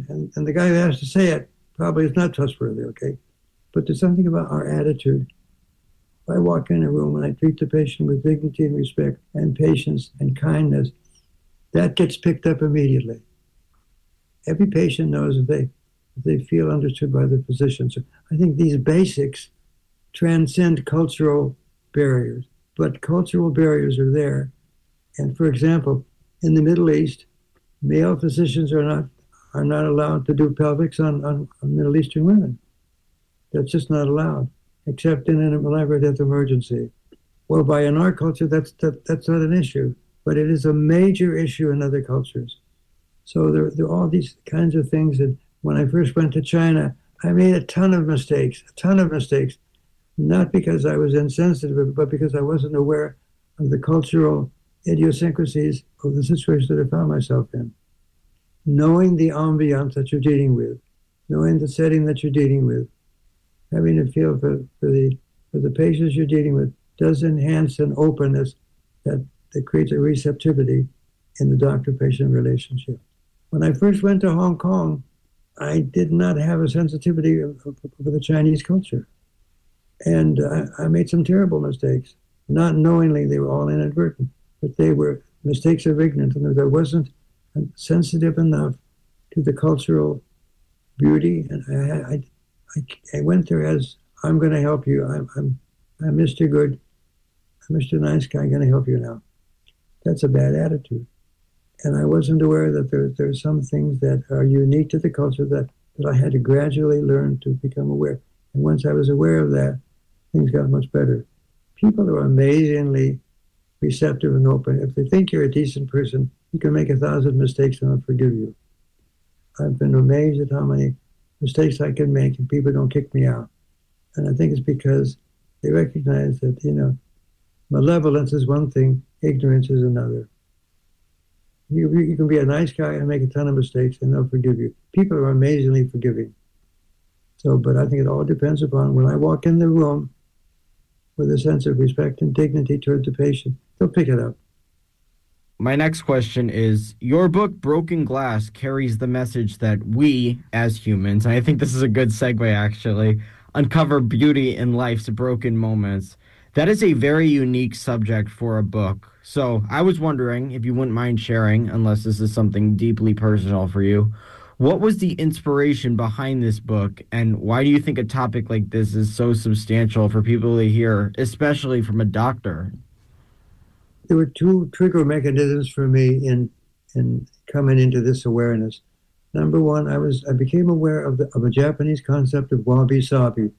and the guy who has to say it probably is not trustworthy, okay? But there's something about our attitude. If I walk in a room and I treat the patient with dignity and respect and patience and kindness, that gets picked up immediately. Every patient knows if they feel understood by the physician. So I think these basics transcend cultural barriers, but cultural barriers are there. And for example, in the Middle East, male physicians are not allowed to do pelvics on Middle Eastern women. That's just not allowed, except in an elaborate death emergency. Whereby in our culture, that's not an issue, but it is a major issue in other cultures. So there are all these kinds of things that when I first went to China, I made a ton of mistakes, not because I was insensitive, but because I wasn't aware of the cultural idiosyncrasies of the situation that I found myself in. Knowing the ambiance that you're dealing with, knowing the setting that you're dealing with, having a feel for the patients you're dealing with does enhance an openness that creates a receptivity in the doctor-patient relationship. When I first went to Hong Kong, I did not have a sensitivity for the Chinese culture. And I made some terrible mistakes. Not knowingly, they were all inadvertent, but they were mistakes of ignorance, and I wasn't sensitive enough to the cultural beauty. And I went there as, I'm going to help you. I'm Mr. Good. I'm Mr. Nice Guy. I'm going to help you now. That's a bad attitude. And I wasn't aware that there are some things that are unique to the culture that I had to gradually learn to become aware. And once I was aware of that, things got much better. People are amazingly receptive and open. If they think you're a decent person, you can make 1,000 mistakes and they'll forgive you. I've been amazed at how many mistakes I can make and people don't kick me out. And I think it's because they recognize that, malevolence is one thing, ignorance is another. You can be a nice guy and make a ton of mistakes and they'll forgive you. People are amazingly forgiving. So, but I think it all depends upon when I walk in the room with a sense of respect and dignity toward the patient, they'll pick it up. My next question is, your book, Broken Glass, carries the message that we, as humans, and I think this is a good segue actually, uncover beauty in life's broken moments. That is a very unique subject for a book. So I was wondering if you wouldn't mind sharing, unless this is something deeply personal for you, what was the inspiration behind this book, and why do you think a topic like this is so substantial for people to hear, especially from a doctor? There were two trigger mechanisms for me in coming into this awareness. Number one, I became aware of a Japanese concept of wabi-sabi,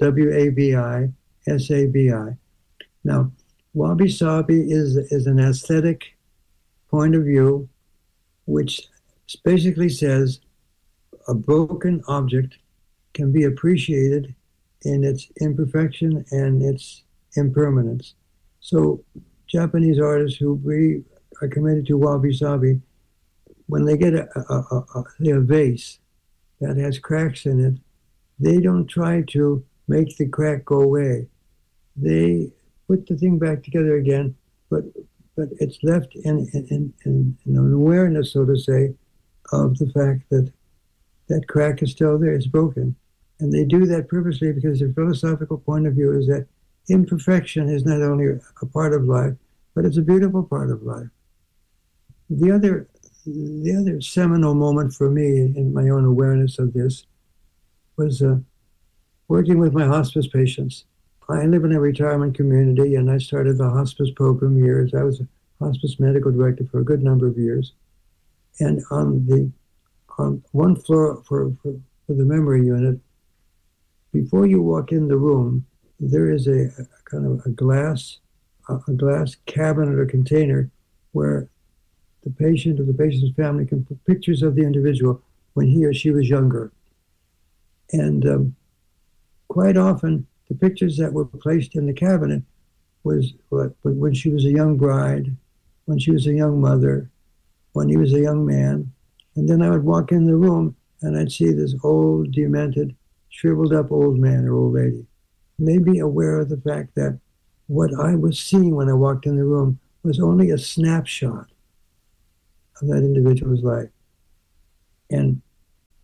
wabi-sabi. Now, wabi-sabi is an aesthetic point of view which basically says a broken object can be appreciated in its imperfection and its impermanence. So Japanese artists who really are committed to wabi-sabi, when they get a vase that has cracks in it, they don't try to make the crack go away. They put the thing back together again, but it's left in an awareness, so to say, of the fact that that crack is still there, it's broken. And they do that purposely because their philosophical point of view is that imperfection is not only a part of life, but it's a beautiful part of life. The other seminal moment for me in my own awareness of this was working with my hospice patients. I live in a retirement community, and I started the hospice program years. I was a hospice medical director for a good number of years. And on one floor for the memory unit, before you walk in the room, there is a kind of a glass cabinet or container where the patient or the patient's family can put pictures of the individual when he or she was younger. And quite often, the pictures that were placed in the cabinet was when she was a young bride, when she was a young mother, when he was a young man. And then I would walk in the room and I'd see this old, demented, shriveled up old man or old lady. Maybe aware of the fact that what I was seeing when I walked in the room was only a snapshot of that individual's life. And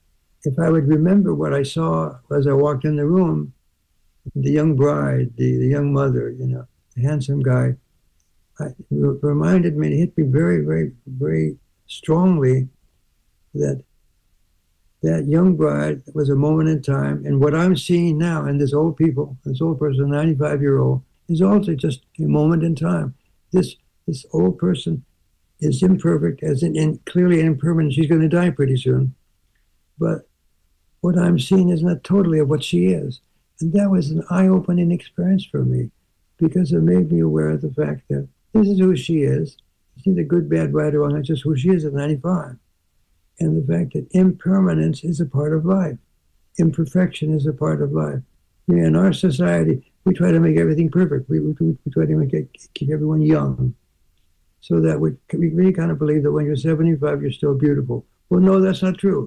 if I would remember what I saw as I walked in the room, the young bride, the young mother, the handsome guy, it reminded me, it hit me very, very, very strongly that that young bride was a moment in time. And what I'm seeing now in this old person, 95-year-old, is also just a moment in time. This old person is imperfect, as in clearly impermanent. She's going to die pretty soon. But what I'm seeing is not totally of what she is. And that was an eye-opening experience for me, because it made me aware of the fact that this is who she is. It's neither good, bad, right, or wrong. It's just who she is at 95. And the fact that impermanence is a part of life. Imperfection is a part of life. In our society, we try to make everything perfect. We try to keep everyone young. So that we really kind of believe that when you're 75, you're still beautiful. Well, no, that's not true.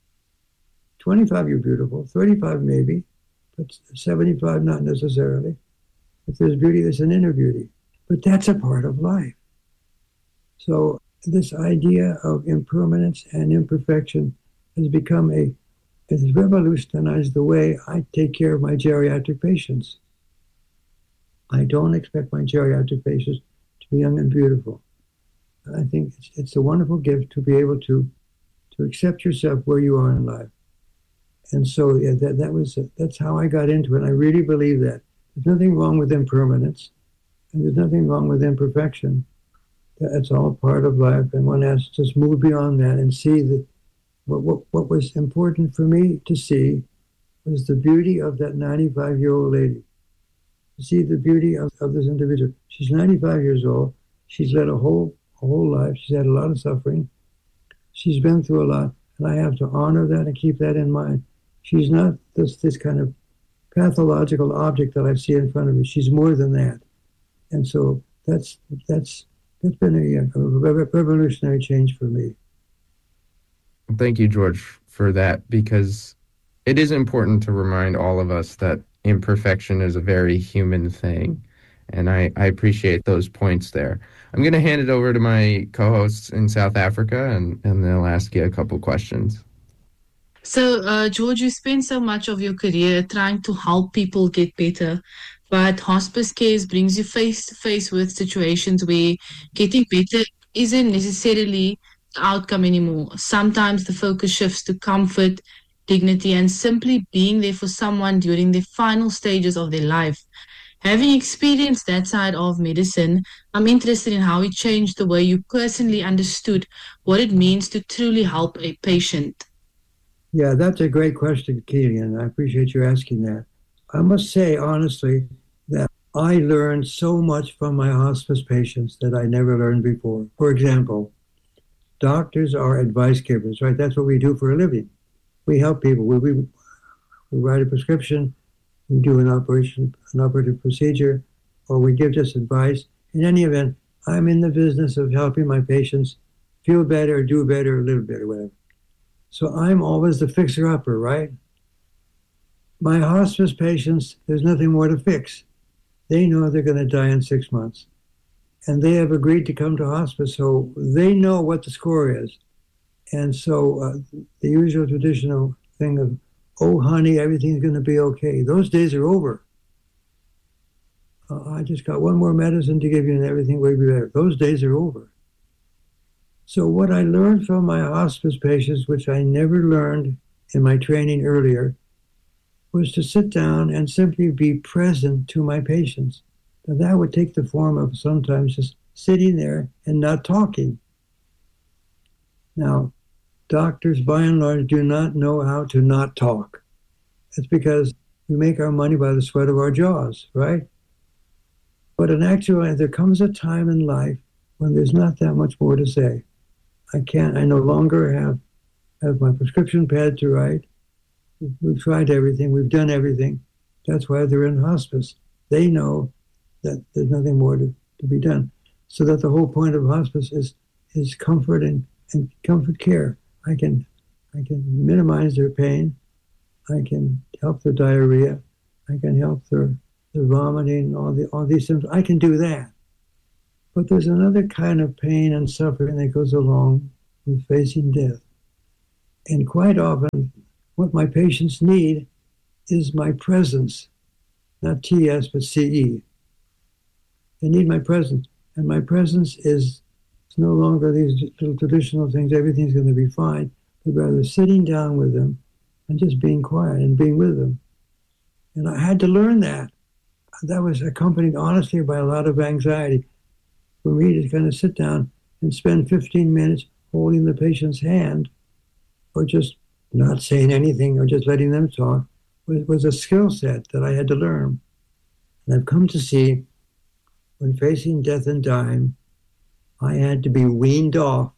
25, you're beautiful. 35, maybe. But 75, not necessarily. If there's beauty, there's an inner beauty. But that's a part of life. So this idea of impermanence and imperfection has revolutionized the way I take care of my geriatric patients. I don't expect my geriatric patients to be young and beautiful. I think it's a wonderful gift to be able to accept yourself where you are in life. And so that's how I got into it. I really believe that. There's nothing wrong with impermanence, and there's nothing wrong with imperfection. That's all part of life, and one has to just move beyond that and see that what was important for me to see was the beauty of that 95-year-old lady. To see the beauty of this individual. She's 95 years old. She's led a whole life. She's had a lot of suffering. She's been through a lot, and I have to honor that and keep that in mind. She's not this kind of pathological object that I see in front of me. She's more than that. And so that's been a revolutionary change for me. Thank you, George, for that, because it is important to remind all of us that imperfection is a very human thing. And I appreciate those points there. I'm going to hand it over to my co-hosts in South Africa, and they'll ask you a couple questions. So, George, you spent so much of your career trying to help people get better, but hospice care brings you face to face with situations where getting better isn't necessarily the outcome anymore. Sometimes the focus shifts to comfort, dignity, and simply being there for someone during the final stages of their life. Having experienced that side of medicine, I'm interested in how it changed the way you personally understood what it means to truly help a patient. Yeah, that's a great question, Keelan. I appreciate you asking that. I must say, honestly, that I learned so much from my hospice patients that I never learned before. For example, doctors are advice givers, right? That's what we do for a living. We help people. We write a prescription, we do an operative procedure, or we give just advice. In any event, I'm in the business of helping my patients feel better, do better, live better, whatever. So I'm always the fixer-upper, right? My hospice patients, there's nothing more to fix. They know they're going to die in 6 months. And they have agreed to come to hospice, so they know what the score is. And so the usual traditional thing of, oh, honey, everything's going to be okay. Those days are over. I just got one more medicine to give you and everything will be better. Those days are over. So what I learned from my hospice patients, which I never learned in my training earlier, was to sit down and simply be present to my patients. Now that would take the form of sometimes just sitting there and not talking. Now, doctors, by and large, do not know how to not talk. It's because we make our money by the sweat of our jaws, right? But in actuality, there comes a time in life when there's not that much more to say. I no longer have my prescription pad to write. We've tried everything. We've done everything. That's why they're in hospice. They know that there's nothing more to be done. So that the whole point of hospice is comfort and comfort care. I can minimize their pain. I can help their diarrhea. I can help their vomiting, all these symptoms. I can do that. But there's another kind of pain and suffering that goes along with facing death. And quite often, what my patients need is my presence, not TS, but CE. They need my presence. And my presence is no longer these little traditional things, everything's going to be fine, but rather sitting down with them and just being quiet and being with them. And I had to learn that. That was accompanied, honestly, by a lot of anxiety. For me to kind of sit down and spend 15 minutes holding the patient's hand, or just not saying anything, or just letting them talk, was a skill set that I had to learn. And I've come to see, when facing death and dying, I had to be weaned off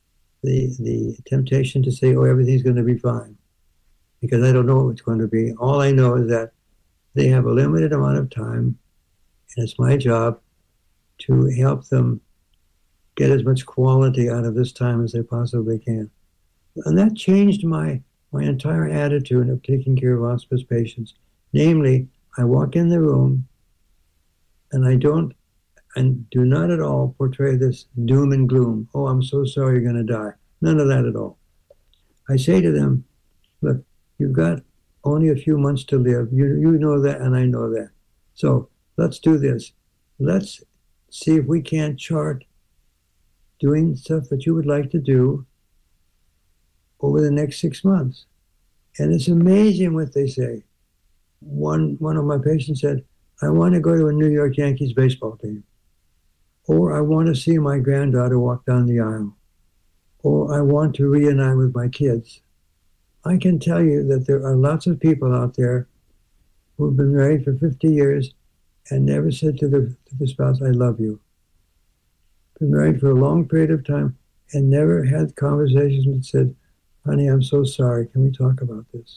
the temptation to say, oh, everything's going to be fine, because I don't know what it's going to be. All I know is that they have a limited amount of time, and it's my job to help them get as much quality out of this time as they possibly can. And that changed my entire attitude of taking care of hospice patients. Namely, I walk in the room, and I do not at all portray this doom and gloom. Oh, I'm so sorry you're going to die. None of that at all. I say to them, look, you've got only a few months to live. You know that, and I know that. So let's do this. Let's see if we can't chart doing stuff that you would like to do over the next 6 months. And it's amazing what they say. One of my patients said, I want to go to a New York Yankees baseball game. Or I want to see my granddaughter walk down the aisle. Or I want to reunite with my kids. I can tell you that there are lots of people out there who have been married for 50 years and never said to the spouse, I love you. Been married for a long period of time and never had conversations that said, honey, I'm so sorry. Can we talk about this?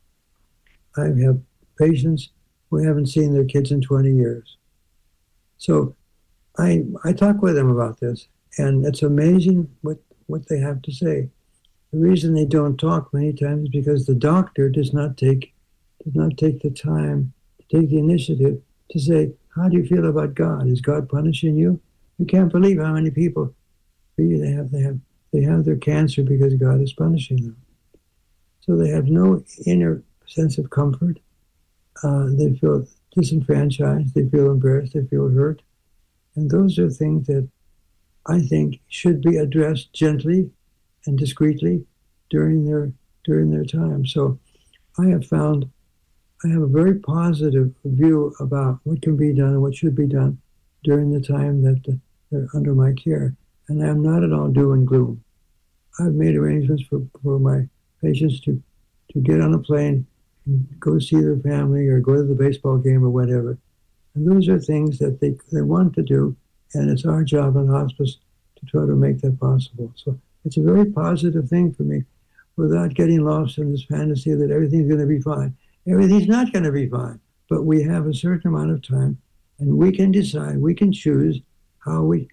I have patients who haven't seen their kids in 20 years. So I talk with them about this, and it's amazing what they have to say. The reason they don't talk many times is because the doctor does not take the time to take the initiative to say, how do you feel about God? Is God punishing you? You can't believe how many people they have their cancer because God is punishing them. So they have no inner sense of comfort. They feel disenfranchised. They feel embarrassed. They feel hurt. And those are things that I think should be addressed gently and discreetly during their time. So I have a very positive view about what can be done and what should be done during the time that they're under my care. And I'm not at all doom and gloom. I've made arrangements for my patients to get on a plane and go see their family or go to the baseball game or whatever. And those are things that they want to do, and it's our job in hospice to try to make that possible. So it's a very positive thing for me, without getting lost in this fantasy that everything's going to be fine. Everything's not going to be fine, but we have a certain amount of time, and we can decide, we can choose how we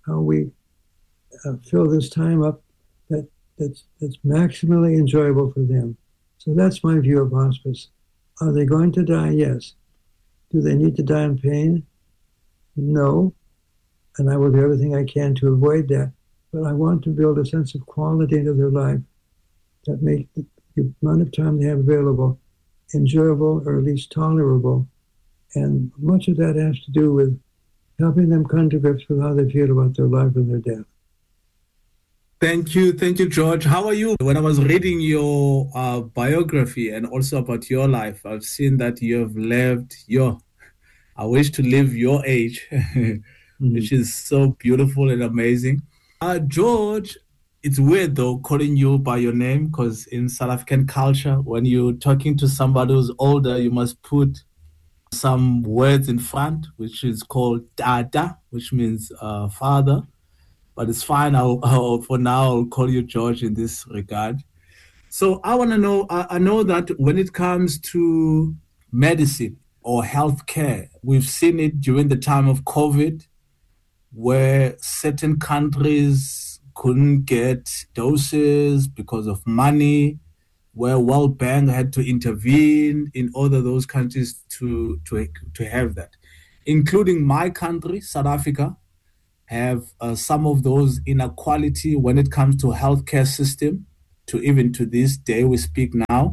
fill this time up that's maximally enjoyable for them. So that's my view of hospice. Are they going to die? Yes. Do they need to die in pain? No. And I will do everything I can to avoid that. But I want to build a sense of quality into their life that make the amount of time they have available enjoyable, or at least tolerable. And much of that has to do with helping them come to grips with how they feel about their life and their death. Thank you, George. How are you? When I was reading your biography and also about your life, I've seen that you have lived I wish to live your age, which is so beautiful and amazing. George, it's weird though calling you by your name, because in South African culture, when you're talking to somebody who's older, you must put some words in front, which is called Tata, which means father. But it's fine. For now, I'll call you George in this regard. So I want to know, I know that when it comes to medicine or healthcare, we've seen it during the time of COVID, where certain countries couldn't get doses because of money, where World Bank had to intervene in order those countries to have that, including my country, South Africa, have some of those inequality when it comes to healthcare system, to even to this day we speak now.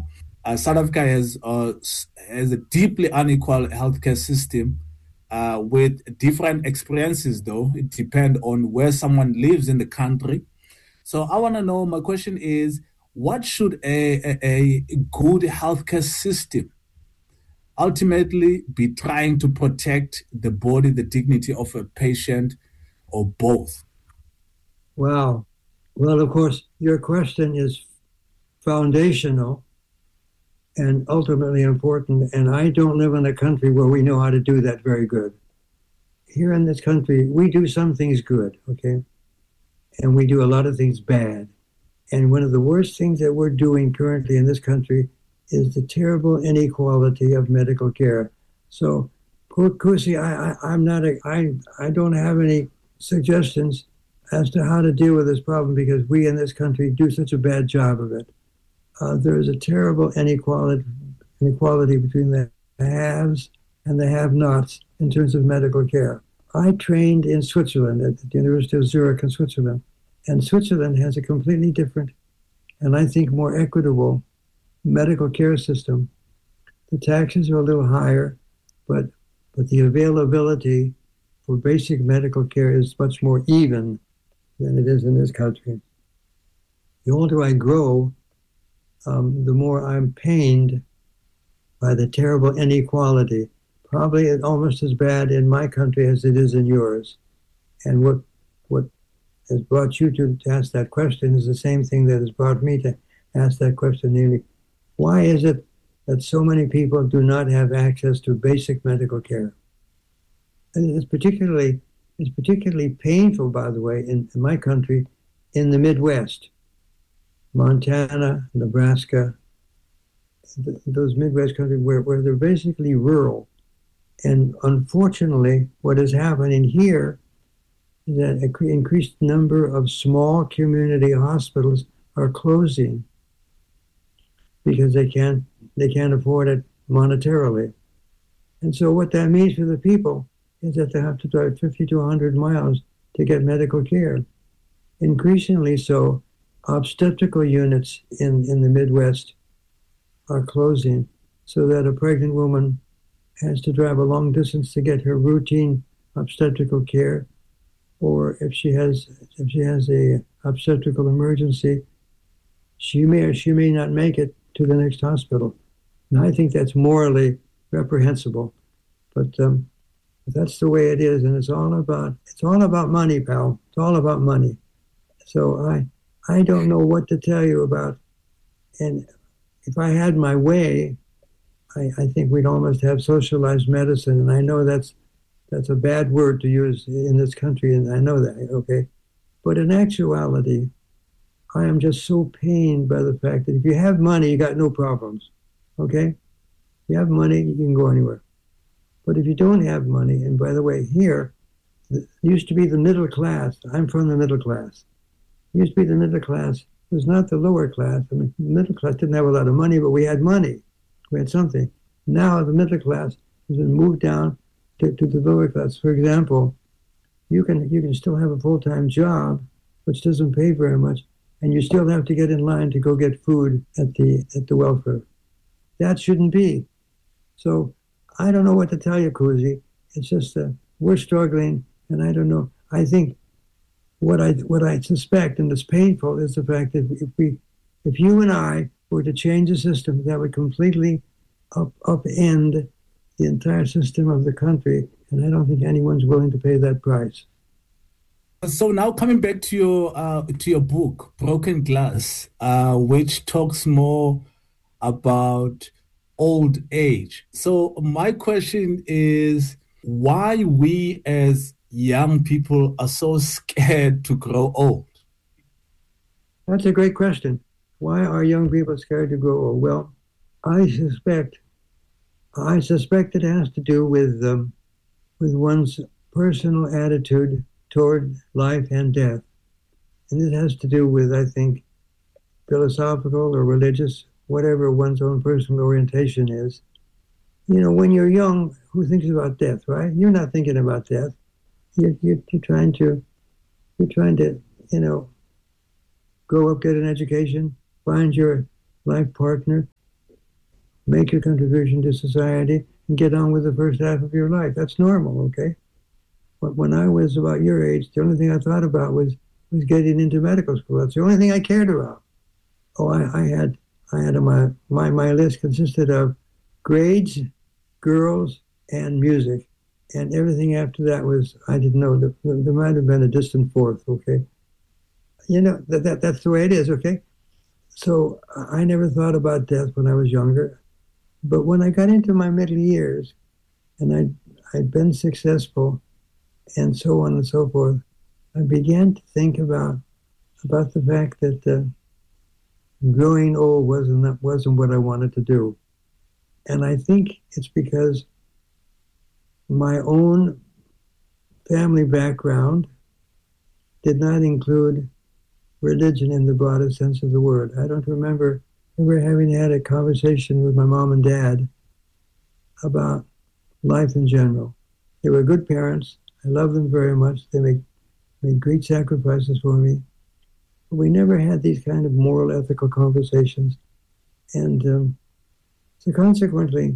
South Africa has a deeply unequal healthcare system with different experiences, though. It depends on where someone lives in the country. So I want to know, my question is, what should a good healthcare system ultimately be trying to protect the body, the dignity of a patient, or both? Wow. Well, of course, your question is foundational and ultimately important. And I don't live in a country where we know how to do that very good. Here in this country, we do some things good, okay? And we do a lot of things bad. And one of the worst things that we're doing currently in this country is the terrible inequality of medical care. So, Kusi, I don't have any suggestions as to how to deal with this problem because we in this country do such a bad job of it. There is a terrible inequality between the haves and the have-nots in terms of medical care. I trained in Switzerland at the University of Zurich in Switzerland, and Switzerland has a completely different and I think more equitable medical care system. The taxes are a little higher, but the availability for basic medical care is much more even than it is in this country. The older I grow, the more I'm pained by the terrible inequality. Probably almost as bad in my country as it is in yours. And what has brought you to ask that question is the same thing that has brought me to ask that question, namely, why is it that so many people do not have access to basic medical care? And it's particularly painful, by the way, in my country, in the Midwest, Montana, Nebraska, those Midwest countries where they're basically rural. And unfortunately, what is happening here is that an increased number of small community hospitals are closing because they can't afford it monetarily. And so what that means for the people is that they have to drive 50 to 100 miles to get medical care. Increasingly so, obstetrical units in the Midwest are closing so that a pregnant woman has to drive a long distance to get her routine obstetrical care, or if she has a obstetrical emergency, she may or she may not make it to the next hospital. And I think that's morally reprehensible, but that's the way it is, and it's all about money, pal. It's all about money. So I don't know what to tell you about, and if I had my way, I think we'd almost have socialized medicine, and I know that's a bad word to use in this country, and I know that, okay? But in actuality, I am just so pained by the fact that if you have money, you got no problems, okay? If you have money, you can go anywhere. But if you don't have money, and by the way, here, it used to be the middle class. I'm from the middle class. It used to be the middle class. It was not the lower class. I mean, the middle class didn't have a lot of money, but we had money. We had something. Now the middle class has been moved down to the lower class. For example, you can still have a full-time job, which doesn't pay very much, and you still have to get in line to go get food at the welfare. That shouldn't be. So I don't know what to tell you, Kuzi. It's just we're struggling, and I don't know. I think what I suspect, and it's painful, is the fact that if you and I were to change the system, that would completely upend the entire system of the country, and I don't think anyone's willing to pay that price. So now coming back to your book, Broken Glass, which talks more about old age. So my question is why we as young people are so scared to grow old? That's a great question. Why are young people scared to grow old? Well, I suspect it has to do with one's personal attitude toward life and death. And it has to do with, I think, philosophical or religious, whatever one's own personal orientation is. You know, when you're young, who thinks about death, right? You're not thinking about death. You're trying to, you know, grow up, get an education, find your life partner, make your contribution to society, and get on with the first half of your life. That's normal, okay? But when I was about your age, the only thing I thought about was getting into medical school. That's the only thing I cared about. Oh, I had my list consisted of grades, girls, and music, and everything after that was I didn't know. There might have been a distant fourth. Okay, you know that's the way it is. Okay, so I never thought about death when I was younger, but when I got into my middle years, and I'd been successful, and so on and so forth, I began to think about the fact that growing old wasn't what I wanted to do. And I think it's because my own family background did not include religion in the broadest sense of the word. I don't remember ever having had a conversation with my mom and dad about life in general. They were good parents. I love them very much. They made great sacrifices for me. But we never had these kind of moral, ethical conversations. And so consequently,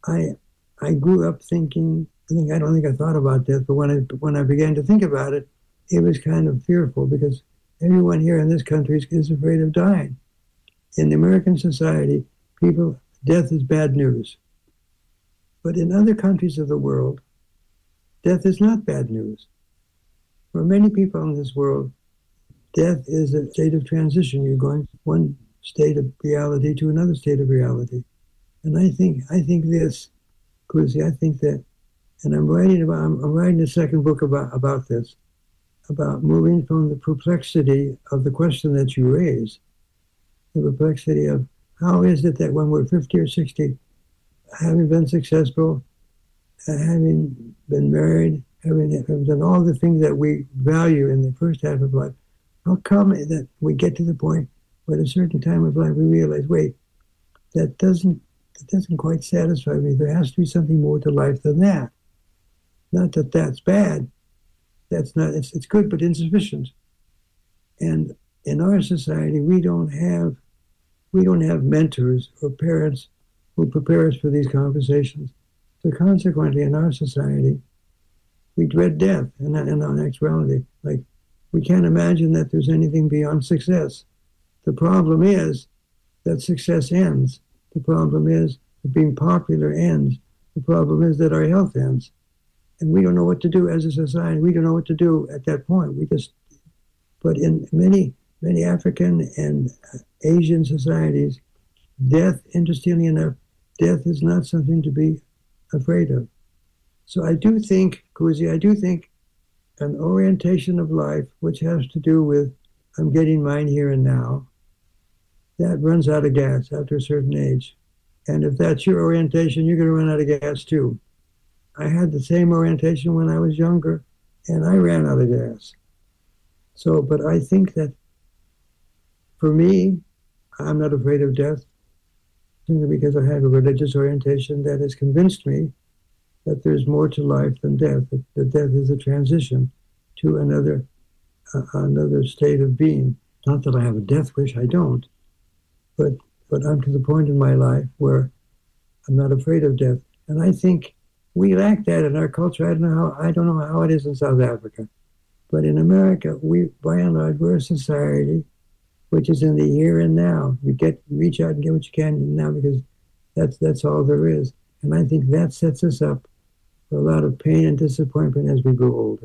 I grew up thinking. I don't think I thought about death, but when I began to think about it, it was kind of fearful because everyone here in this country is afraid of dying. In the American society, death is bad news. But in other countries of the world, death is not bad news. For many people in this world, death is a state of transition. You're going from one state of reality to another state of reality. And I think this, Kuzi, I think that, and I'm writing a second book about this, about moving from the perplexity of the question that you raise, the perplexity of how is it that when we're 50 or 60, having been successful, having been married, having done all the things that we value in the first half of life, how come that we get to the point where at a certain time of life we realize, wait, that doesn't quite satisfy me. There has to be something more to life than that. Not that that's bad. That's not. It's good, but insufficient. And in our society, we don't have mentors or parents who prepare us for these conversations. So consequently, in our society, we dread death and our next reality. Like we can't imagine that there's anything beyond success. The problem is that success ends. The problem is that being popular ends. The problem is that our health ends. And we don't know what to do as a society. We don't know what to do at that point. But in many African and Asian societies, death, interestingly enough, death is not something to be afraid of. So I do think, Kuzi, an orientation of life, which has to do with I'm getting mine here and now, that runs out of gas after a certain age. And if that's your orientation, you're going to run out of gas too. I had the same orientation when I was younger, and I ran out of gas. So, but I think that for me, I'm not afraid of death, simply because I have a religious orientation that has convinced me that there's more to life than death, that death is a transition to another state of being. Not that I have a death wish, I don't, but I'm to the point in my life where I'm not afraid of death. And I think we lack that in our culture. I don't know how it is in South Africa, but in America, by and large, we're a society which is in the here and now. You reach out and get what you can now because that's all there is. And I think that sets us up for a lot of pain and disappointment as we grow older.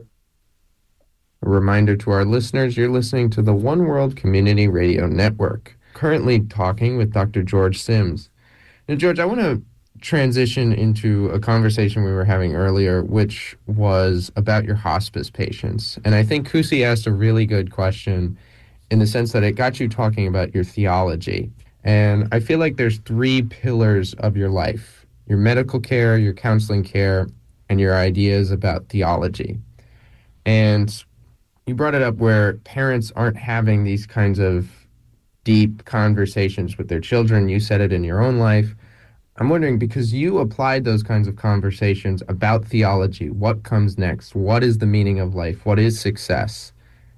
A reminder to our listeners, you're listening to the One World Community Radio Network. Currently talking with Dr. George Sims. Now, George, I want to transition into a conversation we were having earlier, which was about your hospice patients. And I think Kusi asked a really good question in the sense that it got you talking about your theology. And I feel like there's three pillars of your life: your medical care, your counseling care, and your ideas about theology. And you brought it up where parents aren't having these kinds of deep conversations with their children. You said it in your own life. I'm wondering, because you applied those kinds of conversations about theology, what comes next? What is the meaning of life? What is success?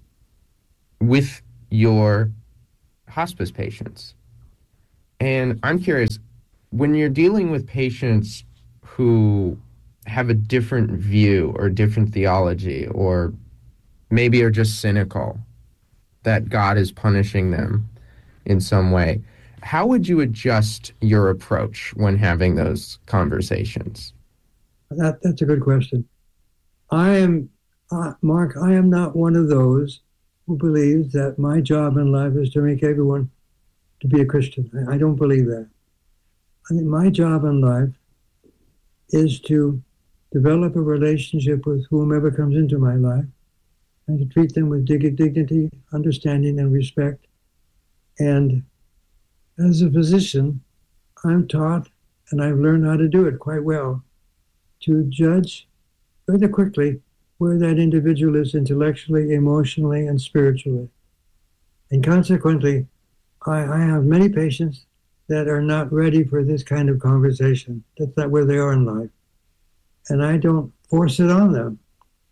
With your hospice patients. And I'm curious, When you're dealing with patients who have a different view or different theology, or maybe are just cynical that God is punishing them in some way, how would you adjust your approach when having those conversations? That's a good question. I am, Mark, I am not one of those who believes that my job in life is to make everyone to be a Christian. I don't believe that. I think my job in life is to develop a relationship with whomever comes into my life and to treat them with dignity, understanding, and respect. And as a physician, I'm taught, and I've learned how to do it quite well, to judge rather quickly where that individual is intellectually, emotionally, and spiritually. And consequently, I have many patients that are not ready for this kind of conversation. That's not where they are in life. And I don't force it on them.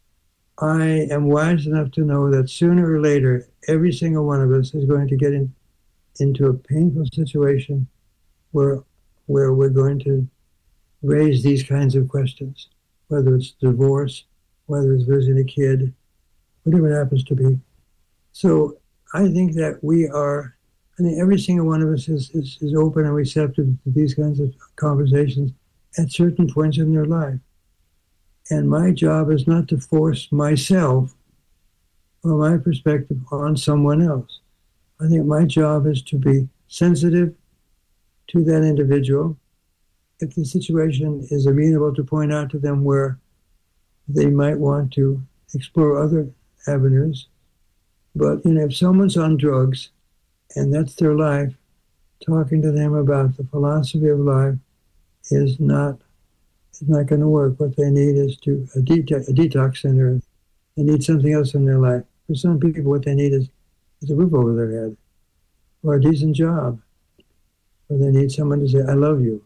I am wise enough to know that sooner or later, every single one of us is going to get into a painful situation where we're going to raise these kinds of questions, whether it's divorce, whether it's losing a kid, whatever it happens to be. So I think that every single one of us is open and receptive to these kinds of conversations at certain points in their life. And my job is not to force myself or my perspective on someone else. I think my job is to be sensitive to that individual. If the situation is amenable, to point out to them where they might want to explore other avenues. But if someone's on drugs and that's their life, talking to them about the philosophy of life is not going to work. What they need is a detox center. They need something else in their life. For some people, what they need is a roof over their head or a decent job, or they need someone to say, I love you.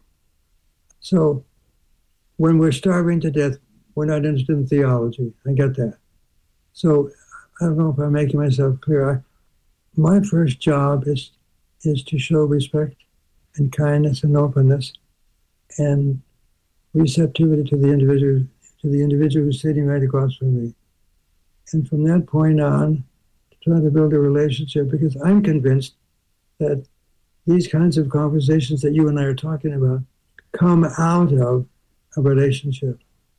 So when we're starving to death, we're not interested in theology. I get that. So I don't know if I'm making myself clear. My first job is to show respect and kindness and openness and receptivity to the individual who's sitting right across from me. And from that point on, to try to build a relationship, because I'm convinced that these kinds of conversations that you and I are talking about come out of a relationship.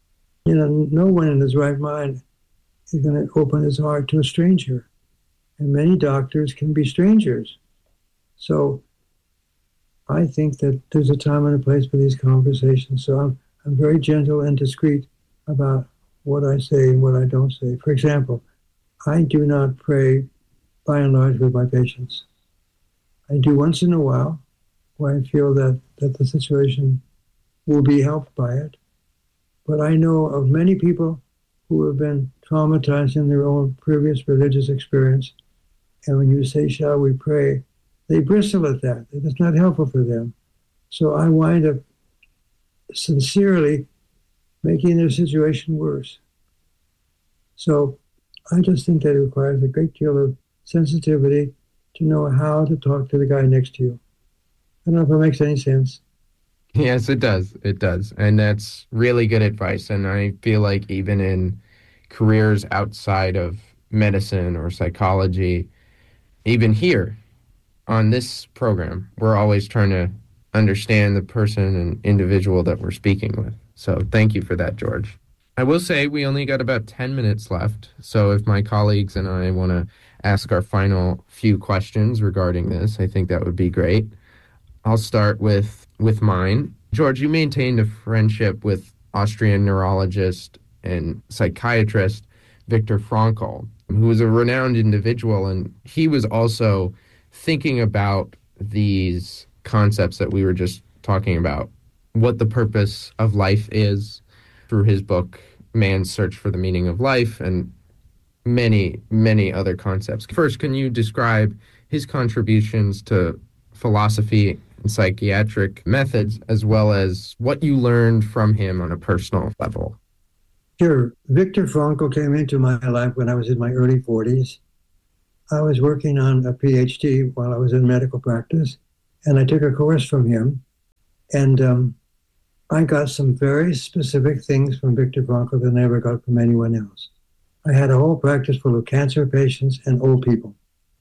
No one in his right mind is going to open his heart to a stranger. And many doctors can be strangers. So I think that there's a time and a place for these conversations. So I'm very gentle and discreet about what I say and what I don't say. For example, I do not pray by and large with my patients. I do once in a while where I feel that the situation will be helped by it. But I know of many people who have been traumatized in their own previous religious experience. And when you say, shall we pray, they bristle at that. It's not helpful for them. So I wind up sincerely making their situation worse. So I just think that it requires a great deal of sensitivity to know how to talk to the guy next to you. I don't know if it makes any sense. Yes, it does. It does. And that's really good advice. And I feel like even in careers outside of medicine or psychology, even here on this program, we're always trying to understand the person and individual that we're speaking with. So thank you for that, George. I will say we only got about 10 minutes left. So if my colleagues and I want to ask our final few questions regarding this, I think that would be great. I'll start with mine. George, you maintained a friendship with Austrian neurologist and psychiatrist Viktor Frankl, who was a renowned individual, and he was also thinking about these concepts that we were just talking about, what the purpose of life is, through his book, Man's Search for the Meaning of Life, and many, many other concepts. First, can you describe his contributions to philosophy and psychiatric methods, as well as what you learned from him on a personal level? Sure. Viktor Frankl came into my life when I was in my early 40s. I was working on a PhD while I was in medical practice, and I took a course from him. And I got some very specific things from Viktor Frankl that I never got from anyone else. I had a whole practice full of cancer patients and old people.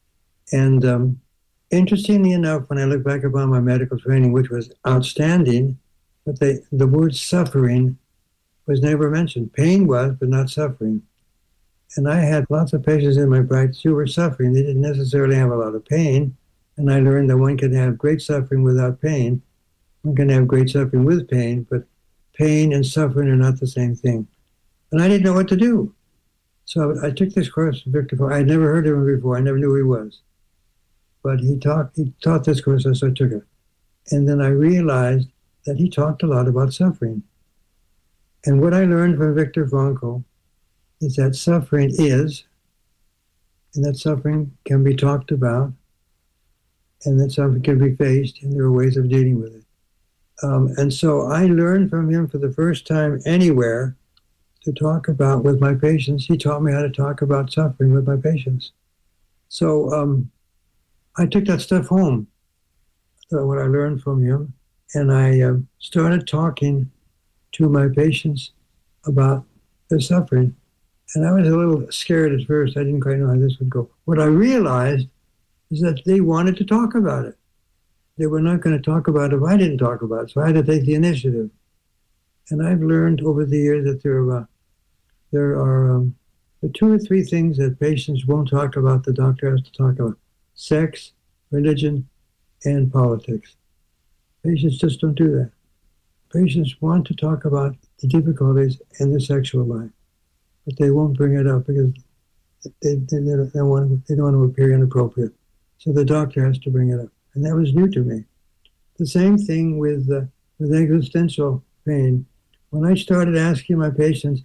And interestingly enough, when I look back upon my medical training, which was outstanding, but the word suffering was never mentioned. Pain was, but not suffering. And I had lots of patients in my practice who were suffering. They didn't necessarily have a lot of pain. And I learned that one can have great suffering without pain. One can have great suffering with pain, but pain and suffering are not the same thing. And I didn't know what to do. So I took this course with Viktor Frankl. I had never heard of him before. I never knew who he was. But he taught this course, so I took it. And then I realized that he talked a lot about suffering. And what I learned from Viktor Frankl is that suffering is, and that suffering can be talked about, and that suffering can be faced, and there are ways of dealing with it. And so I learned from him for the first time anywhere to talk about with my patients. He taught me how to talk about suffering with my patients. So I took that stuff home, what I learned from him, and I started talking to my patients about their suffering. And I was a little scared at first. I didn't quite know how this would go. What I realized is that they wanted to talk about it. They were not going to talk about it if I didn't talk about it. So I had to take the initiative. And I've learned over the years that there are 2 or 3 things that patients won't talk about, the doctor has to talk about: sex, religion, and politics. Patients just don't do that. Patients want to talk about the difficulties in their sexual life, but they won't bring it up because they don't want to appear inappropriate. So the doctor has to bring it up. And that was new to me. The same thing with existential pain. When I started asking my patients,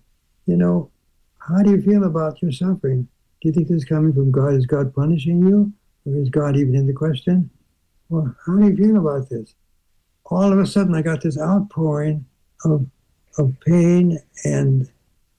how do you feel about your suffering? Do you think this is coming from God? Is God punishing you? Or is God even in the question? Well, how do you feel about this? All of a sudden, I got this outpouring of pain and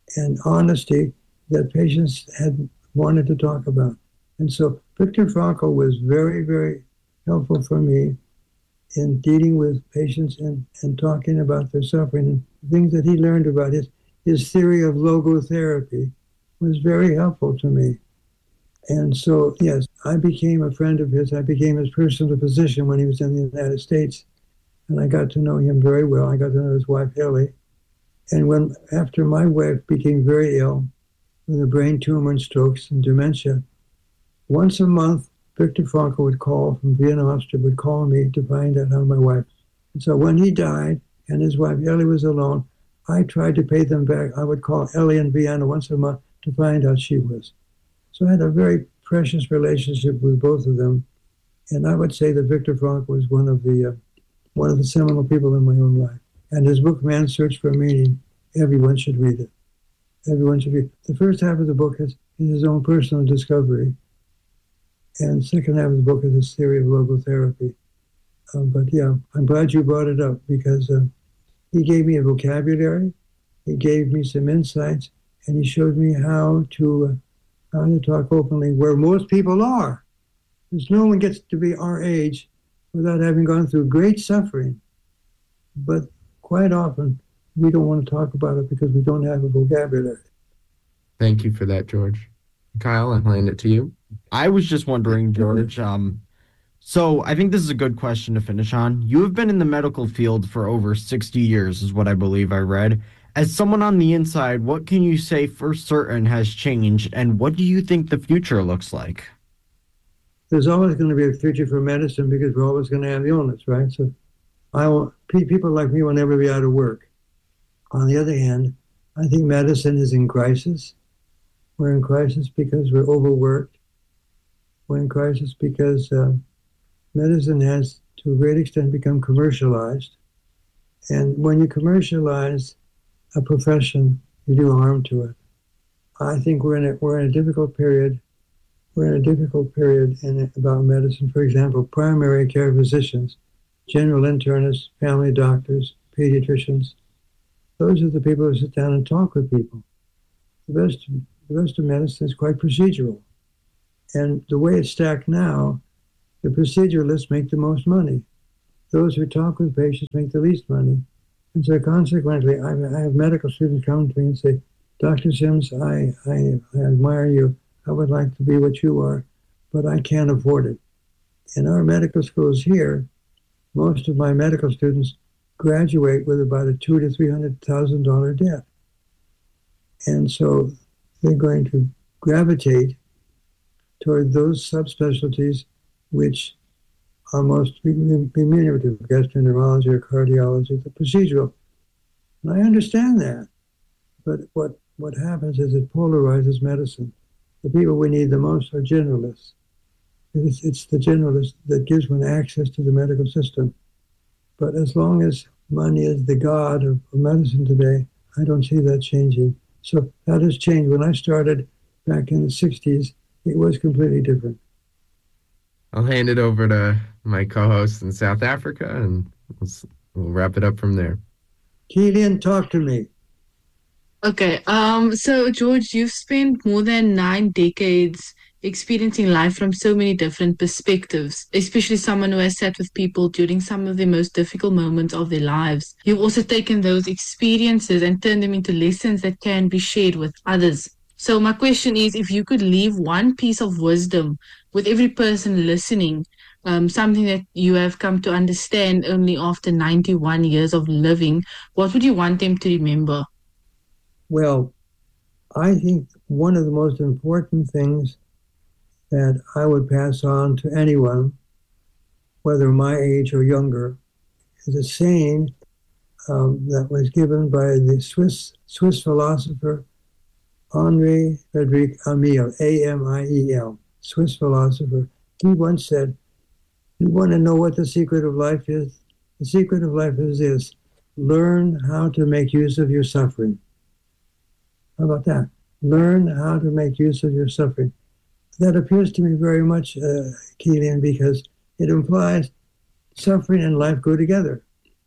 honesty that patients had wanted to talk about. And so Viktor Frankl was very, very helpful for me in dealing with patients and talking about their suffering. And the things that he learned about his theory of logotherapy was very helpful to me. And so, yes, I became a friend of his. I became his personal physician when he was in the United States. And I got to know him very well. I got to know his wife, Ellie. And after my wife became very ill with a brain tumor and strokes and dementia, once a month, Viktor Frankl would call from Vienna, Austria, would call me to find out how my wife. And so when he died and his wife, Ellie, was alone, I tried to pay them back. I would call Ellie in Vienna once a month to find out she was. So I had a very precious relationship with both of them. And I would say that Viktor Frankl was one of the seminal people in my own life. And his book, Man's Search for Meaning, everyone should read it. Everyone should read it. The first half of the book is his own personal discovery. And the second half of the book is his theory of logotherapy. But yeah, I'm glad you brought it up because he gave me a vocabulary, he gave me some insights, and he showed me how to talk openly where most people are. Because no one gets to be our age without having gone through great suffering. But quite often, we don't want to talk about it because we don't have a vocabulary. Thank you for that, George. Kyle, I'll hand it to you. I was just wondering, George, so I think this is a good question to finish on. You have been in the medical field for over 60 years, is what I believe I read. As someone on the inside, what can you say for certain has changed, and what do you think the future looks like? There's always going to be a future for medicine because we're always going to have illness, right? So people like me will never be out of work. On the other hand, I think medicine is in crisis. We're in crisis because we're overworked. We're in crisis because medicine has, to a great extent, become commercialized. And when you commercialize a profession, you do harm to it. I think we're in a difficult period. We're in a difficult period about medicine. For example, primary care physicians, general internists, family doctors, pediatricians. Those are the people who sit down and talk with people. The rest of medicine is quite procedural. And the way it's stacked now, the proceduralists make the most money. those who talk with patients make the least money. And so consequently, I have medical students come to me and say, Dr. Sims, I admire you. I would like to be what you are, but I can't afford it. In our medical schools here, most of my medical students graduate with about a $200,000 to $300,000 debt. And so they're going to gravitate toward those subspecialties which are most remunerative, gastroenterology or cardiology, the procedural. And I understand that. But what happens is it polarizes medicine. The people we need the most are generalists. It's the generalist that gives one access to the medical system. But as long as money is the god of medicine today, I don't see that changing. So that has changed. When I started back in the 60s, it was completely different. I'll hand it over to my co-host in South Africa, and we'll wrap it up from there. Keelan, talk to me. Okay, so George, you've spent more than 9 decades experiencing life from so many different perspectives, especially someone who has sat with people during some of the most difficult moments of their lives. You've also taken those experiences and turned them into lessons that can be shared with others. So my question is, if you could leave one piece of wisdom with every person listening, something that you have come to understand only after 91 years of living, what would you want them to remember? Well, I think one of the most important things that I would pass on to anyone, whether my age or younger, is a saying that was given by the Swiss philosopher Henri Frédéric Amiel, A-M-I-E-L, Swiss philosopher. He once said, you want to know what the secret of life is? The secret of life is this: learn how to make use of your suffering. How about that? Learn how to make use of your suffering. That appears to me very much, Keelan, because it implies suffering and life go together.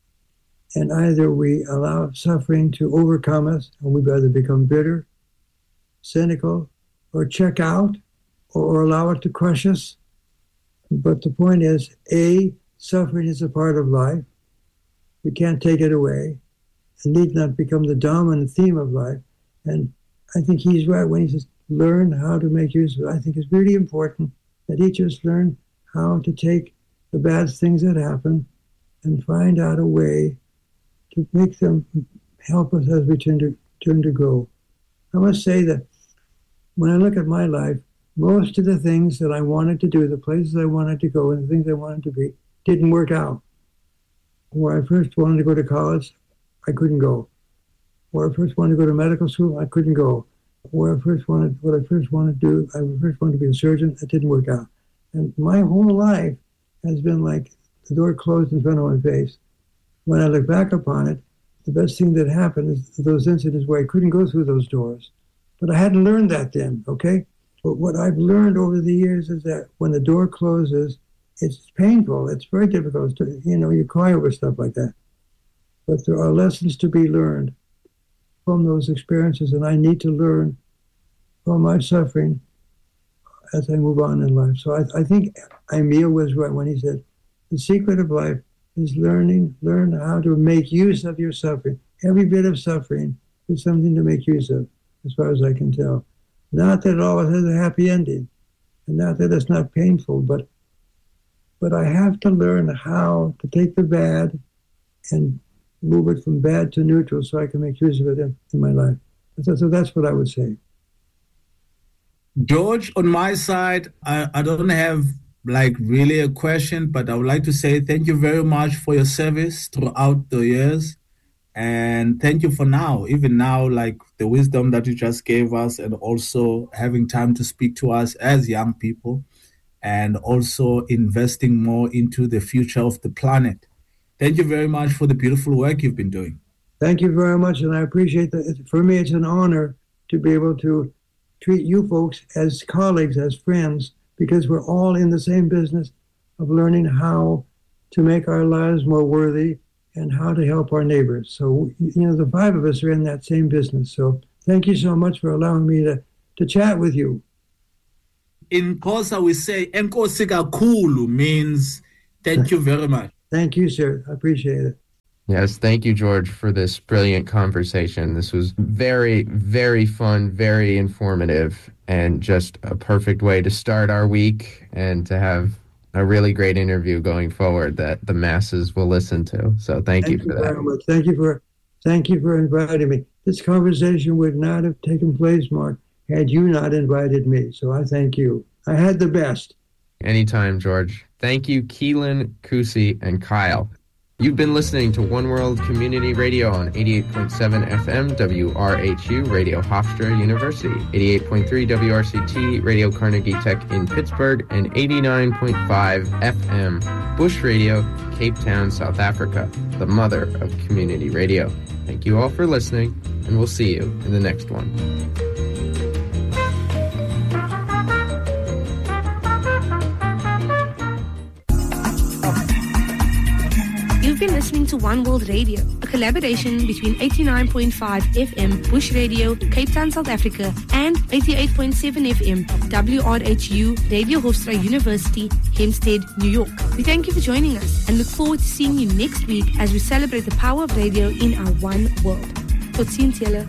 And either we allow suffering to overcome us, and we either become bitter, cynical, or check out, or allow it to crush us. But the point is, A, suffering is a part of life. You can't take it away. It need not become the dominant theme of life. And I think he's right when he says, learn how to make use of it. I think it's really important that each of us learn how to take the bad things that happen and find out a way to make them help us as we turn to grow. I must say that when I look at my life, most of the things that I wanted to do, the places I wanted to go and the things I wanted to be, didn't work out. Where I first wanted to go to college, I couldn't go. Where I first wanted to go to medical school, I couldn't go. What I first wanted to do, I first wanted to be a surgeon, it didn't work out. And my whole life has been like the door closed in front of my face. When I look back upon it, the best thing that happened is those incidents where I couldn't go through those doors. But I hadn't learned that then, okay? But what I've learned over the years is that when the door closes, it's painful. It's very difficult. You cry over stuff like that. But there are lessons to be learned from those experiences, and I need to learn from my suffering as I move on in life. So I think Emil was right when he said, the secret of life is learn how to make use of your suffering. Every bit of suffering is something to make use of, as far as I can tell. Not that it always has a happy ending, and not that it's not painful, but I have to learn how to take the bad and move it from bad to neutral so I can make use of it in my life. So that's what I would say. George, on my side, I don't have really a question, but I would like to say thank you very much for your service throughout the years. And thank you for now, even now, the wisdom that you just gave us, and also having time to speak to us as young people, and also investing more into the future of the planet. Thank you very much for the beautiful work you've been doing. Thank you very much, and I appreciate that. For me, it's an honor to be able to treat you folks as colleagues, as friends, because we're all in the same business of learning how to make our lives more worthy and how to help our neighbors. So, the 5 of us are in that same business. So thank you so much for allowing me to chat with you. In Xhosa, we say, Enkosi kakhulu, means thank you very much. Thank you, sir. I appreciate it. Yes, thank you, George, for this brilliant conversation. This was very, very fun, very informative, and just a perfect way to start our week and to have a really great interview going forward that the masses will listen to. So thank you for that. Very much. Thank you for inviting me. This conversation would not have taken place, Mark, had you not invited me. So I thank you. I had the best. Anytime, George. Thank you, Keelan, Kusi, and Kyle. You've been listening to One World Community Radio on 88.7 FM WRHU Radio Hofstra University, 88.3 WRCT Radio Carnegie Tech in Pittsburgh, and 89.5 FM Bush Radio, Cape Town, South Africa, the mother of community radio. Thank you all for listening, and we'll see you in the next one. You've been listening to One World Radio, a collaboration between 89.5 FM Bush Radio, Cape Town, South Africa, and 88.7 FM WRHU Radio Hofstra University, Hempstead, New York. We thank you for joining us and look forward to seeing you next week as we celebrate the power of radio in our one world. Tot ziens, julle.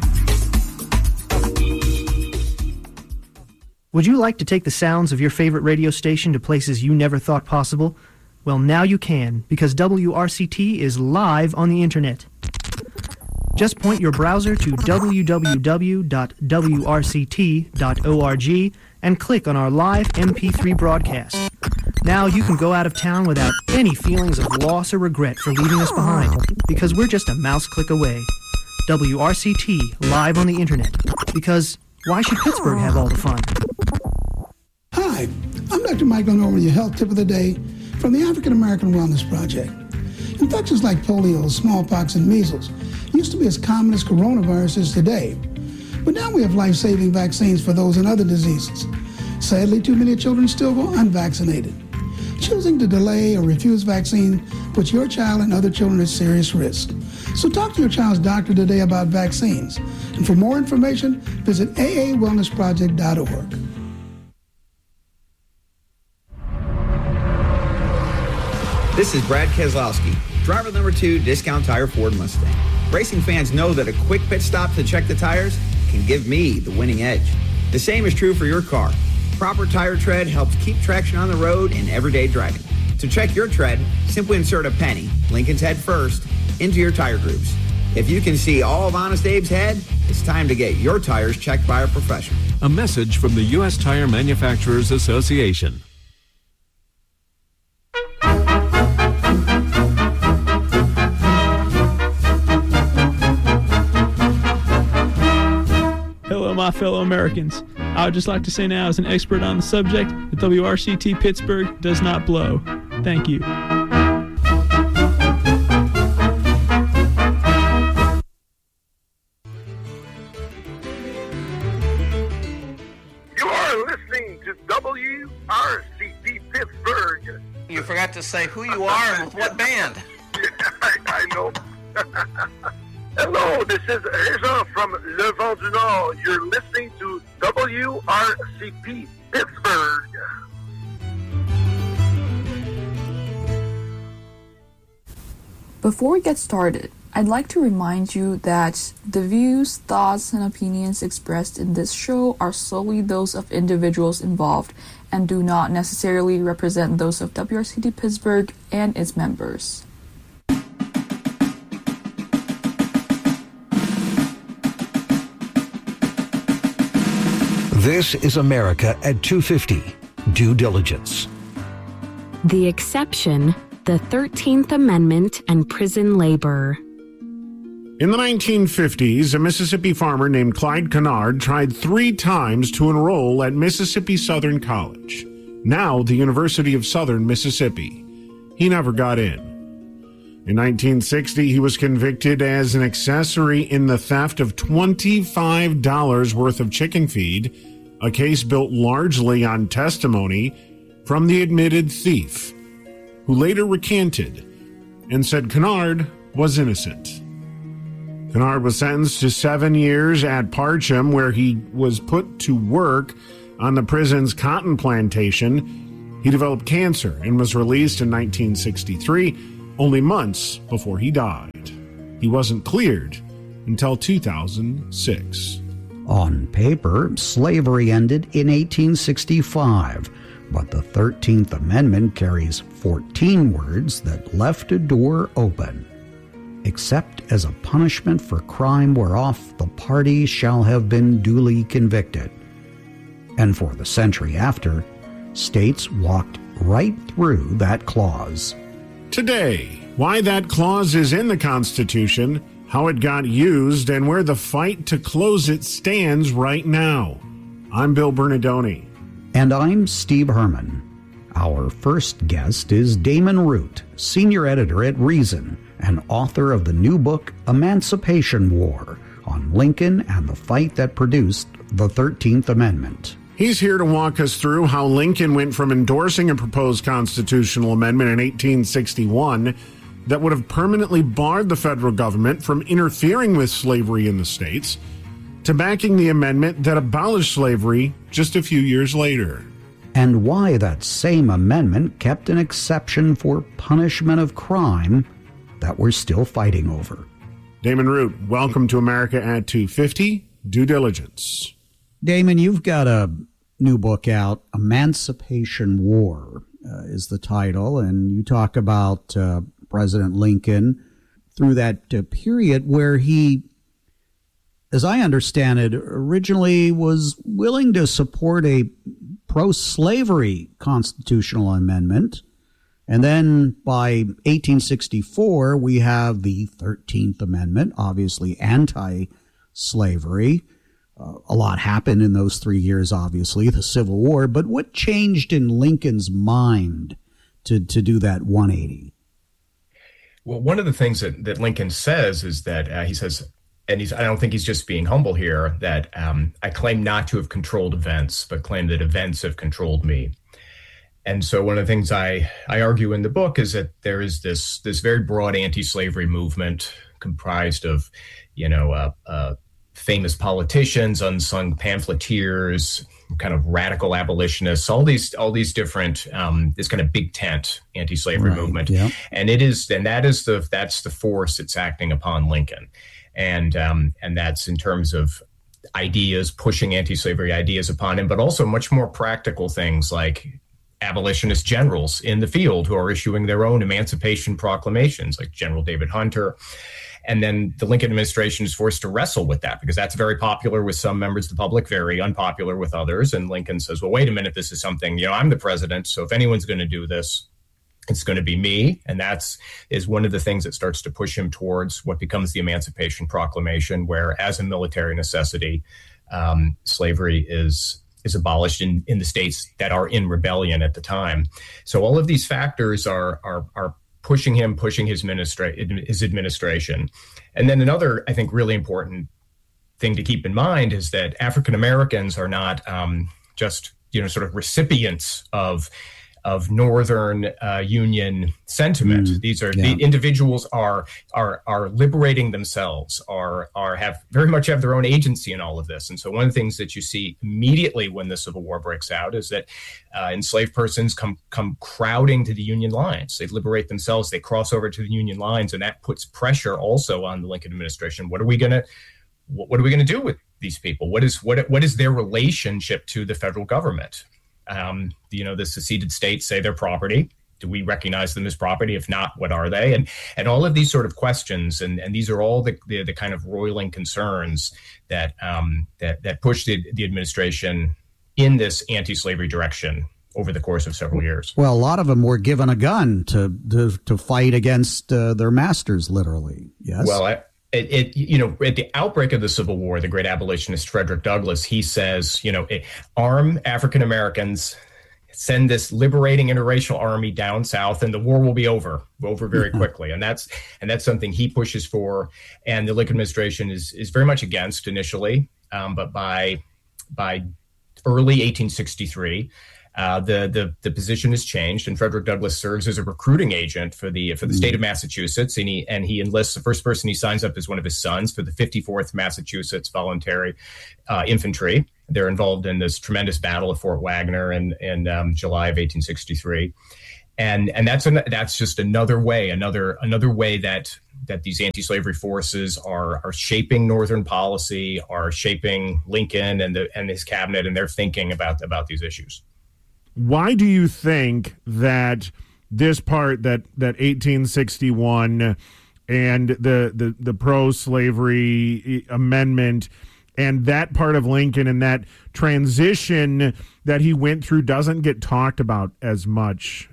Would you like to take the sounds of your favorite radio station to places you never thought possible? Well, now you can, because WRCT is live on the internet. Just point your browser to www.wrct.org and click on our live MP3 broadcast. Now you can go out of town without any feelings of loss or regret for leaving us behind, because we're just a mouse click away. WRCT, live on the internet. Because why should Pittsburgh have all the fun? Hi, I'm Dr. Mike going over your health tip of the day from the African American Wellness Project. Infections like polio, smallpox, and measles used to be as common as coronavirus is today. But now we have life-saving vaccines for those and other diseases. Sadly, too many children still go unvaccinated. Choosing to delay or refuse vaccine puts your child and other children at serious risk. So talk to your child's doctor today about vaccines. And for more information, visit aawellnessproject.org. This is Brad Keselowski, driver number 2, Discount Tire Ford Mustang. Racing fans know that a quick pit stop to check the tires can give me the winning edge. The same is true for your car. Proper tire tread helps keep traction on the road in everyday driving. To check your tread, simply insert a penny, Lincoln's head first, into your tire grooves. If you can see all of Honest Abe's head, it's time to get your tires checked by a professional. A message from the U.S. Tire Manufacturers Association. Hello, my fellow Americans. I would just like to say now, as an expert on the subject, that WRCT Pittsburgh does not blow. Thank you. You are listening to WRCT Pittsburgh. You forgot to say who you are and with what band. I know. Hello, this is Régent from Le Vent du Nord. You're listening to WRCP Pittsburgh. Before we get started, I'd like to remind you that the views, thoughts, and opinions expressed in this show are solely those of individuals involved and do not necessarily represent those of WRCT Pittsburgh and its members. This is America at 250. Due diligence. The exception, the 13th Amendment and prison labor. In the 1950s, a Mississippi farmer named Clyde Kennard tried 3 times to enroll at Mississippi Southern College, now the University of Southern Mississippi. He never got in. In 1960, he was convicted as an accessory in the theft of $25 worth of chicken feed, a case built largely on testimony from the admitted thief, who later recanted and said Kennard was innocent. Kennard was sentenced to 7 years at Parcham, where he was put to work on the prison's cotton plantation. He developed cancer and was released in 1963, only months before he died. He wasn't cleared until 2006. On paper, slavery ended in 1865, but the 13th Amendment carries 14 words that left a door open. Except as a punishment for crime whereof the party shall have been duly convicted. And for the century after, states walked right through that clause. Today, why that clause is in the Constitution, how it got used, and where the fight to close it stands right now. I'm Bill Bernardoni. And I'm Steve Herman. Our first guest is Damon Root, senior editor at Reason and author of the new book Emancipation War on Lincoln and the fight that produced the 13th Amendment. He's here to walk us through how Lincoln went from endorsing a proposed constitutional amendment in 1861 that would have permanently barred the federal government from interfering with slavery in the states, to backing the amendment that abolished slavery just a few years later. And why that same amendment kept an exception for punishment of crime that we're still fighting over. Damon Root, welcome to America at 250, Due Diligence. Damon, you've got a new book out, Emancipation War is the title, and you talk about President Lincoln through that period where he, as I understand it, originally was willing to support a pro-slavery constitutional amendment. And then by 1864, we have the 13th Amendment, obviously anti-slavery. A lot happened in those 3 years, obviously, the Civil War. But what changed in Lincoln's mind to do that 180? Well, one of the things that Lincoln says is that he says, and I don't think he's just being humble here, that I claim not to have controlled events, but claim that events have controlled me. And so one of the things I argue in the book is that there is this very broad anti-slavery movement comprised of, famous politicians, unsung pamphleteers, kind of radical abolitionists, all these different this kind of big tent anti-slavery movement, yeah. And that's the force that's acting upon Lincoln, and that's in terms of ideas, pushing anti-slavery ideas upon him, but also much more practical things like abolitionist generals in the field who are issuing their own emancipation proclamations, like General David Hunter. And then the Lincoln administration is forced to wrestle with that because that's very popular with some members of the public, very unpopular with others. And Lincoln says, well, wait a minute, this is something, I'm the president. So if anyone's going to do this, it's going to be me. And that is one of the things that starts to push him towards what becomes the Emancipation Proclamation, where as a military necessity, slavery is abolished in the states that are in rebellion at the time. So all of these factors are pushing his administration. And then another, I think, really important thing to keep in mind is that African Americans are not just, sort of recipients of Northern Union sentiment. These are the individuals are liberating themselves, have very much have their own agency in all of this. And so one of the things that you see immediately when the Civil War breaks out is that enslaved persons come crowding to the Union lines. They liberate themselves. They cross over to the Union lines, and that puts pressure also on the Lincoln administration. What are we going to do with these people? What is their relationship to the federal government? The seceded states say they're property. Do we recognize them as property? If not, what are they? And all of these sort of questions, and these are all the kind of roiling concerns that pushed the administration in this anti-slavery direction over the course of several years. Well, a lot of them were given a gun to fight against their masters, literally. Yes. Well, at the outbreak of the Civil War, the great abolitionist Frederick Douglass, he says, arm African Americans, send this liberating interracial army down south, and the war will be over very quickly. And that's something he pushes for, and the Lincoln administration is very much against initially, but by early 1863. The position has changed, and Frederick Douglass serves as a recruiting agent for the state of Massachusetts, and he enlists the first person he signs up as one of his sons for the 54th Massachusetts Voluntary Infantry. They're involved in this tremendous battle of Fort Wagner in July of 1863. And that's just another way that these anti-slavery forces are shaping Northern policy, are shaping Lincoln and his cabinet and their thinking about these issues. Why do you think that this part, that 1861 and the pro-slavery amendment and that part of Lincoln and that transition that he went through doesn't get talked about as much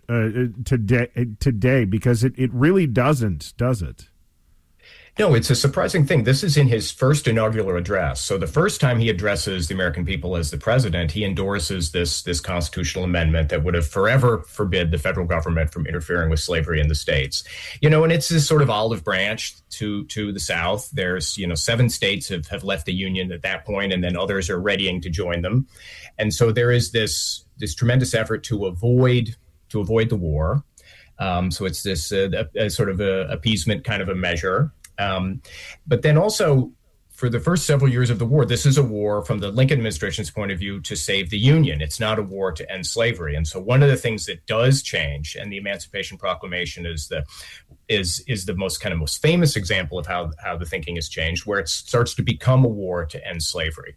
today? Because it really doesn't, does it? No, it's a surprising thing. This is in his first inaugural address. So the first time he addresses the American people as the president, he endorses this constitutional amendment that would have forever forbid the federal government from interfering with slavery in the states. And it's this sort of olive branch to the South. There's, 7 states have left the Union at that point, and then others are readying to join them. And so there is this tremendous effort to avoid the war. So it's this a sort of a appeasement kind of a measure. But then also, for the first several years of the war, this is a war from the Lincoln administration's point of view to save the Union. It's not a war to end slavery. And so one of the things that does change, and the Emancipation Proclamation is the most famous example of how the thinking has changed, where it starts to become a war to end slavery.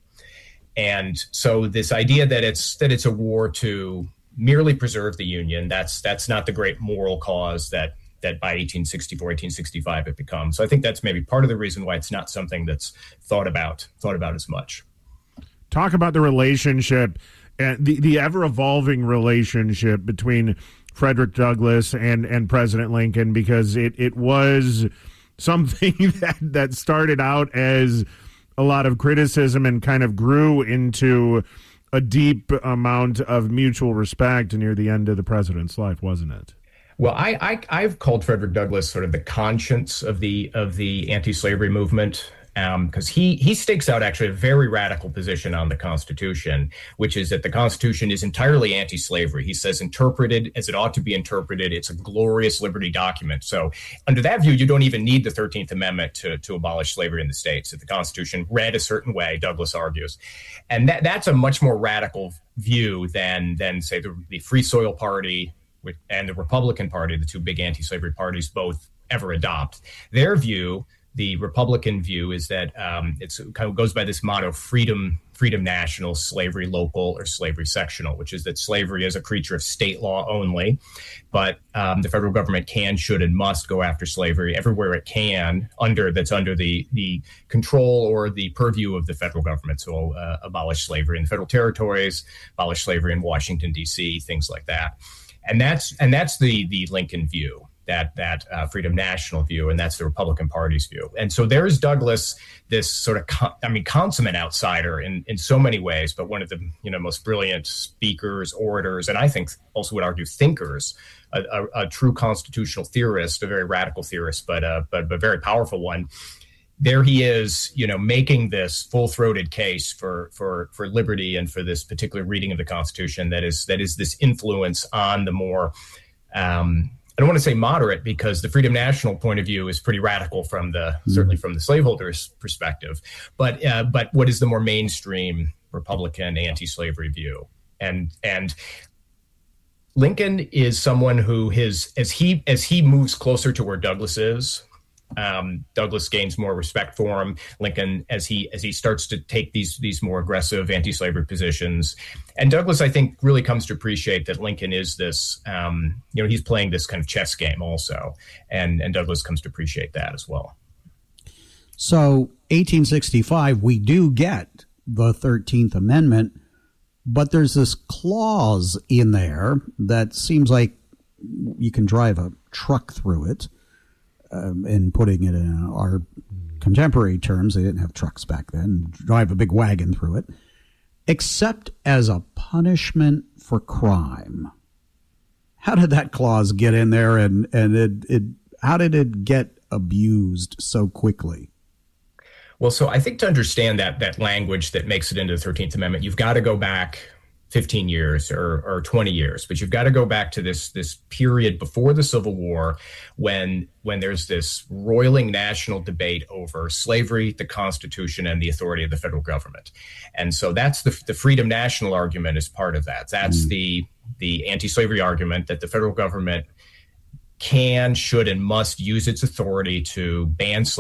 And so this idea that it's a war to merely preserve the Union, that's not the great moral cause that by 1864, 1865 it becomes. So I think that's maybe part of the reason why it's not something that's thought about as much. Talk about the relationship, the ever-evolving relationship between Frederick Douglass and President Lincoln, because it was something that started out as a lot of criticism and kind of grew into a deep amount of mutual respect near the end of the president's life, wasn't it? Well, I've called Frederick Douglass sort of the conscience of the anti-slavery movement, because he stakes out actually a very radical position on the Constitution, which is that the Constitution is entirely anti-slavery. He says, interpreted as it ought to be interpreted, it's a glorious liberty document. So under that view, you don't even need the 13th Amendment to abolish slavery in the states. If the Constitution read a certain way, Douglass argues. And that's a much more radical view than say, the Free Soil Party and the Republican Party, the two big anti-slavery parties, both ever adopt. Their view, the Republican view, is that it kind of goes by this motto: freedom national, slavery local, or slavery sectional, which is that slavery is a creature of state law only, but the federal government can, should, and must go after slavery everywhere it can that's under the control or the purview of the federal government. So abolish slavery in the federal territories, abolish slavery in Washington, D.C., things like that. And that's the Lincoln view, that freedom national view, and that's the Republican Party's view. And so there's Douglass, this sort of consummate outsider in so many ways, but one of the most brilliant speakers, orators, and I think also would argue thinkers, a true constitutional theorist, a very radical theorist, but a very powerful one. There he is, making this full-throated case for liberty and for this particular reading of the Constitution that is this influence on the more, I don't want to say moderate, because the Freedom National point of view is pretty radical certainly from the slaveholders' perspective, but what is the more mainstream Republican anti-slavery view? And Lincoln is someone who as he moves closer to where Douglass is, Douglass gains more respect for him. Lincoln, as he starts to take these more aggressive anti-slavery positions, and Douglass, I think, really comes to appreciate that Lincoln is this, he's playing this kind of chess game also, and Douglass comes to appreciate that as well. So 1865, we do get the 13th Amendment, but there's this clause in there that seems like you can drive a truck through it. And putting it in our contemporary terms, they didn't have trucks back then, drive a big wagon through it, except as a punishment for crime. How did that clause get in there, and how did it get abused so quickly? Well, so I think to understand that language that makes it into the 13th Amendment, you've got to go back 15 years or 20 years, but you've got to go back to this period before the Civil War when there's this roiling national debate over slavery, the Constitution, and the authority of the federal government. And so that's the Freedom National argument is part of that. That's the anti-slavery argument that the federal government can, should, and must use its authority to ban slavery